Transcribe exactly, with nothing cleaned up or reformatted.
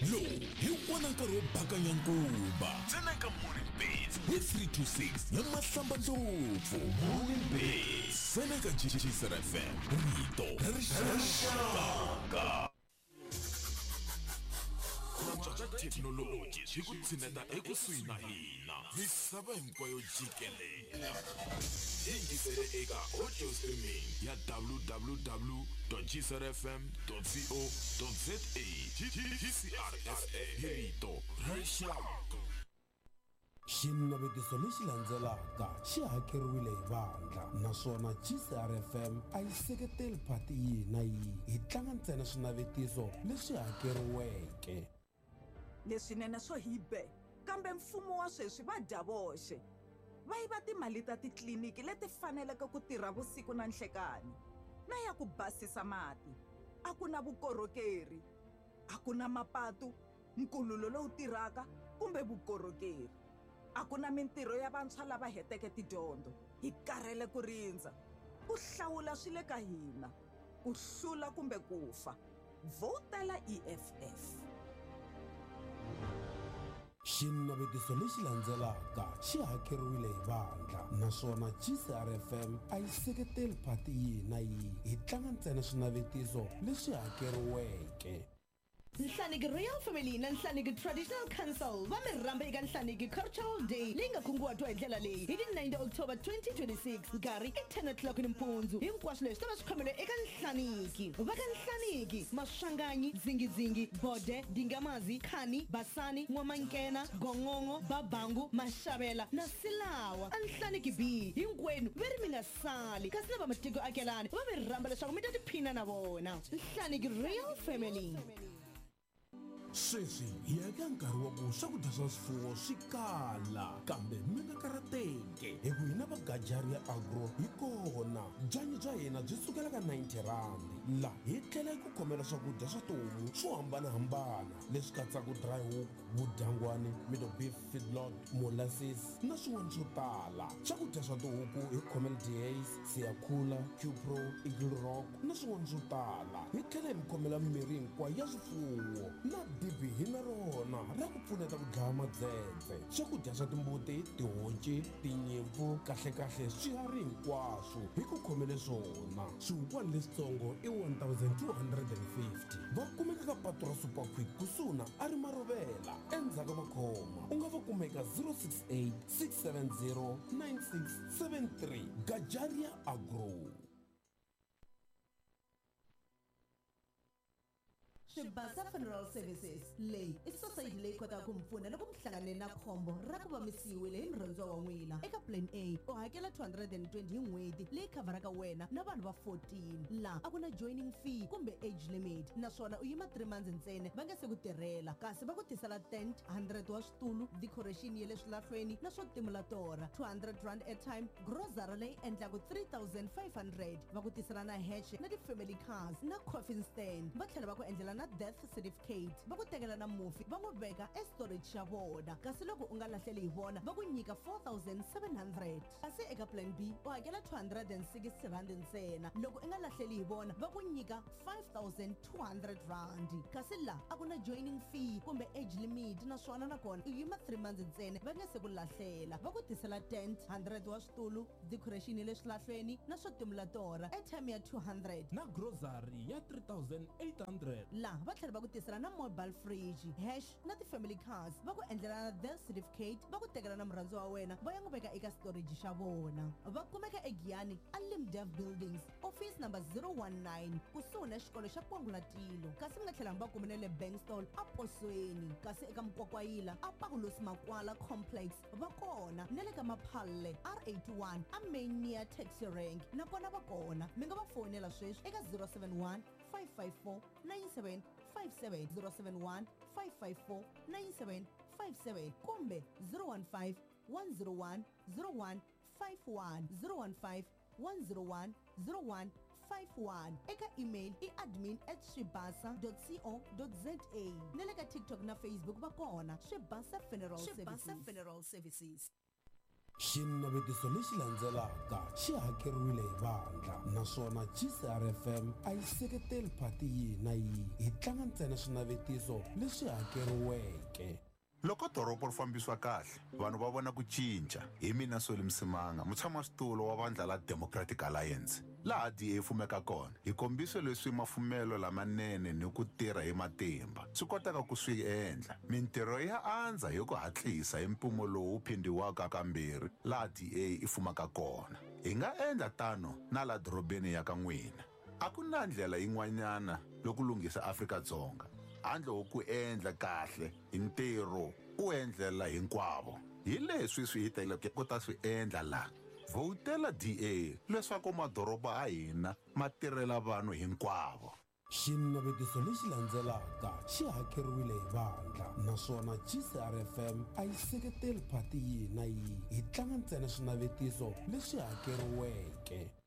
Lo, hi kona nkarhi wo bakanya nkuba. Tseneka Morning Base hi three to six ya Mahlamba Ndlopfu. Morning Base. Tseneka Jisara F M. Rito. Rishaka. Kulantswa technology swi ku tshineta ekusuhi na hina. Misava hinkwayo jikelele. Yingisele eka audio streaming ya w w w dot jisara f m dot co dot za. G C R F M. Rito. Rishaka. Xinavetiso lexi landzelaka xi hakeriwile hi vandla naswona G C R F M a yi seketeli phati yihi na yihi, hi tlanga ntsena swinavetiso leswi hakeriweke. Leswinene swo hibe kambe mfumo wa sweswi va dya voxe va yiva timali ta titliliniki leti faneleke ku tirha vusiku na nhlekani na ya ku basisa mati. A ku na vukorhokeri, a ku na mapatu, nkululo lowu tirhaka kumbe vukorhokeri. A ku na mintirho ya vantshwa lava heteke tidyondzo. Hi karhele ku rindza. Ku hlawula swi le ka hina, ku hlula kumbe ku fa. Votela E F F. Xinavetiso lexi landzelaka xi hakeriwile hi vandla naswona G C R F M a yi seketeli phati yihi na yihi, hi tlanga ntsena swinavetiso leswi hakeriweke. Nhlaneki Royal Family na Nhlaneki Traditional Council va mi rhamba eka Nhlaneki Cultural Day leyi nga kunguhatiwa hi ndlela leyi hi ti nine October twenty twenty-six, nkarhi i ten o'clock nimpundzu. Hinkwaswo leswi ta va swi khomele eka Nhlaneki. Va ka Nhlaneki, Maswanganyi, Dzingidzingi, Bode, Dingamazi, Khani, Basani, N'wamankena, Gongongo, Babangu, Mashavela na Silawa. A Nhlaneki B hinkwenu va ri mi nga sali, kasi na va matiko akelani va mi rhamba leswaku mi ta tiphina na vona. Nhlaneki Royal Family. Sweswi hi eka nkarhi wa ku swakudya swa swifuwo swi kala kambe mi nga karateki hi ku hina va Gajaria Agro hi kona. Byanyi bya hina byi sukela ka ninety rand laha hi tlhela hi ku khomela swakudya swa tihomu swo hambanahambana leswi katsaka dry hook, vudyangwani, middle beef feedlot, molasses na swin'wana swo tala. Swakudya swa tihuku hi khomela D As, Siyakhula, Q-Pro, Eagle Rock na swin'wana swo tala. Hi tlhela hi mi khomela mirhi hinkwayo ya swifuwo na D B hi na rona ra ku pfuneta ku dlaya madzedzedze. Swakudya swa timbuti, tihonci, tinyimpfu, kahlekahle swiharhi hinkwaswo hi ku khomele swona. Swihukwani leswitsongo i one thousand two hundred fifty. Va kumeka ka patu ra Super Quick kusuhi na Ari Marovela endzhaku ka Makhoma. U nga va kumeka zero six eight six seven zero nine six seven three. Gajaria Agro. Shibasa Funeral Services leyi i society leyi kotaka ku mpfuna loko mi hlangane na khombo ra ku va mi siyiwile hi murhandziwa wa n'wina. Eka plan A u hakela two hundred twenty hi n'hweti leyi khavaraka wena na vanhu va fourteen, laha a ku na joining fee kumbe age limit, naswona u yima three months ntsena va nga se ku tirhela. Kasi va ku tisela tent, one hundred wa switulu, decoration ya le swilahlweni na swo timulatora, two hundred rand airtime, grocery leyi endlaku three thousand five hundred. Va ku tisela na heche na ti-family cars na coffin stand. Va tlhela va ku endlela na death certificate. Va ku tekela na mufi va n'wi veka e storage xa vona. Kasi loko u nga lahleli hi vona va ku nyika four thousand seven hundred. Kasi eka plan B u hakela two hundred sixty rand ntsena. Loko u nga lahleli hi vona va ku nyika five thousand two hundred rand. Kasi la a ku na joining fee kumbe age limit, naswona nakona u yima three months ntsena va nga se ku lahlela. Va ku tisela tent, one hundred wa switulu, decoration ya le swilahlweni na swo timulatora, airtime ya two hundred na grocery ya three thousand eight hundred. La va tlhela va ku tisela na mobile fridge, hash na ti-family cars. Va ku endlela na death certificate, va ku tekela na murhandziwa wa wena va ya n'wi veka eka storage xa vona. Va kumeka eGiyani Alimdev Buildings, office number zero one nine kusuhi na xikolo xa Kwangulatilo. Kasi mi nga tlhela mi va kumela le Bankstall a Posweni. Kasi eka Mkwakwayila a Paulus Makwala Complex va kona, na le ka Maphalle R eighty-one a main near taxi rank nakona va kona. Mi nga va fonela sweswi eka zero seven one five five four nine seven five seven, zero seven one five five four nine seven five seven kumbe zero one five one zero one zero one five one, zero one five one zero one zero one five one. Eka email i admin at shibasa dot co dot za. Nele ka TikTok na Facebook va kona Shibasa Funeral Services. Shibasa Funeral Services. xinavetiso lexi landzelaka xi hakeriwile hi vandla naswona G C R F M a yi seketeli phati yihi na yihi hi tlanga ntsena swinavetiso leswi hakeriweke. Loko doroba ri fambisiwa kahle vanhu va vona ku cinca. Hi mina Solly Msimanga, mutshamaxitulu wa vandla la Democratic Alliance. Laha D A fumeka kona hi kombise leswi mafumelo lamanene ni ku tirha hi matimba swi kotaka ku swi endla. Mintirho ya andza hi ku hatlisa hi mpumo lowu phindiwaka kambirhi laha D A i fumaka kona. Hi nga endla tano na la dorobeni ya ka n'wina. A ku na ndlela yin'wanyana loku lunghisa Afrika-Dzonga handle ku endla kahle hi ntirho u endlela hinkwavo. Hi leswi swi hiteleke ku ta swi endla la. Votela D A leswaku madoroba a hina ma tirhela vanhu hinkwavo. xinavetiso lexi landzelaka xi hakeriwile hi vandla naswona G C R F M a yi seketeli phati yihi na yihi hi tlanga ntsena swinavetiso leswi hakeriweke.